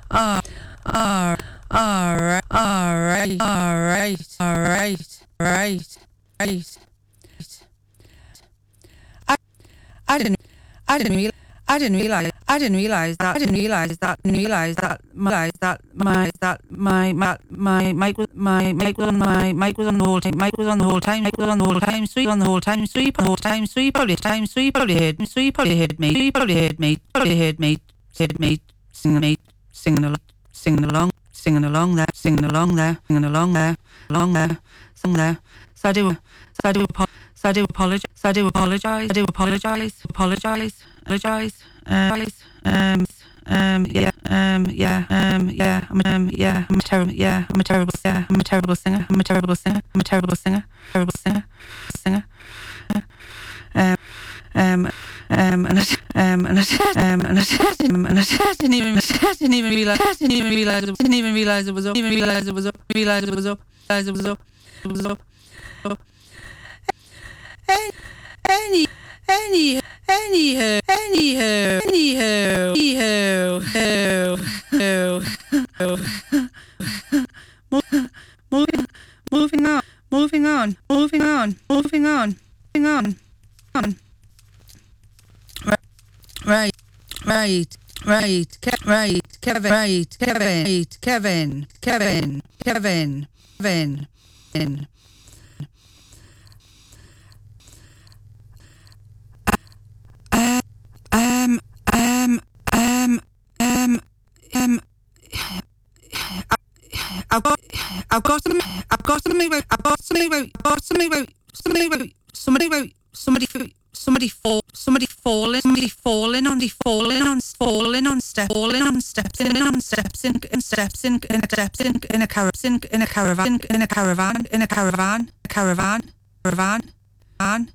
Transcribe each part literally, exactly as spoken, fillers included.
Ah, ah, all right, all right, all right, all right, right, right. I, I didn't, I didn't realize, I didn't realize, I didn't realize that, I didn't realize that, didn't realize that, my, that my, that my, my, my mic was, my mic was on, my mic was on the whole time, mic was on the whole time, mic was on the whole time, sweep on the whole time, sweep on the whole time, sweep probably time, sweep probably heard me, sweep probably heard me, sweep probably heard me, probably heard me, heard me, singing me, singing along, singing along, singing along there, singing along there, singing along there, along there, sing there. So I do, so I do, so I do apologize, so I do apologize, I do apologize, apologize, apologize, um, um, um, yeah, um, yeah, um, yeah, I'm, um, yeah, I'm a terrible, yeah, I'm a terrible, yeah, I'm a terrible singer, I'm a terrible singer, I'm a terrible singer, terrible singer, singer, um, um, um, and I, um, and I, um, and I, and I didn't even, I didn't even realize, I didn't even realize, it, didn't even realize it was up, even realize it was up, realize it was up, realize it was up, it was up, up. Any, any, anyhow, anyhow, anyhow, anyhow, ho, ho, ho. Moving, moving on, moving on, moving on, moving on, moving on, on. Right, right, right, Ke- right, Kevin, right, Kevin, right, Kevin, Kevin, Kevin, Kevin, Kevin. Um, um, um, um, um, I've got, I've got something, I've got something about, I've got something about, I've got something about, something about, somebody about, somebody, somebody fall, somebody falling, somebody falling on the falling on, falling on step, falling on steps, in on steps, in, in steps, in, in steps, in, in a caravan, in a caravan, in a caravan, in a caravan, a caravan, caravan, caravan.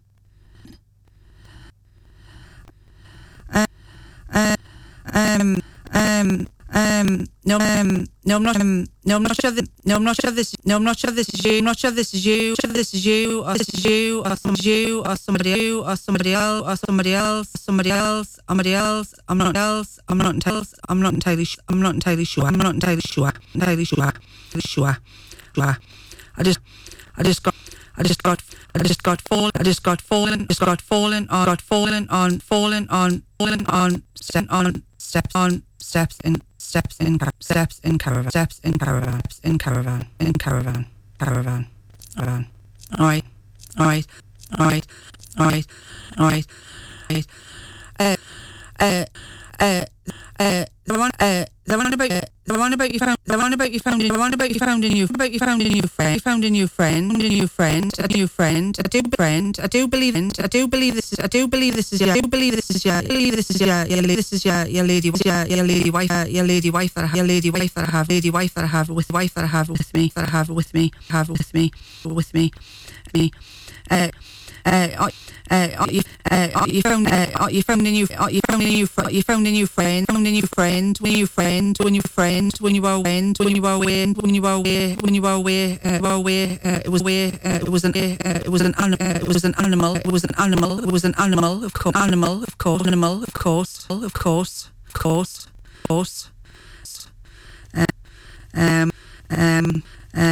Uh, um, um, um, no, um, no, I'm not, um, no, I'm not sure that, no, I'm not sure this, no, I'm not sure this is you, I'm not sure this is you, sure this is you, or this is you, or some you, or somebody you, or somebody else, or somebody else, somebody else, somebody else, I'm not else, I'm not entirely, I'm not entirely, I'm not entirely sure, I'm not entirely sure, entirely sure, sure, sure, I just, I just got, I just got, I just got fall, I just got fallen, just got fallen on, got fallen on, fallen on, fallen on, step on, steps on, steps in, steps in, steps in caravan, steps in caravan, steps in caravan, in caravan, caravan, caravan. All right, all right, all right, all right, all right, all right. Uh, uh, uh, uh, the one, uh, the one about, uh, the one about you found, the one about you found, the one about you found a new, about you found a new friend, you found a new friend, a new friend, a new friend, a do friend, I do believe, I do believe this is, I do believe this is, I do believe this is, yeah, I believe this is, yeah, yeah, this is, yeah, your lady, yeah, your lady wife, uh, your lady wife that I have, your lady wife that I have, lady wife that I have with wife that I have with me, that I have with me, have with me, with me, me, uh. Uh, uh, you, uh, you found, uh, you found a new, you found a new, you found a new friend, found a new friend, when you friend, when you friend, when you were friend, when you were away, when you were away, when you were away, uh, were away, uh, it was away, uh, it was an, uh, it was an animal, uh, it was an animal, it was an animal, it was an animal, of course, animal, of course, animal, of course, of course, of course, of course, uh, um, um.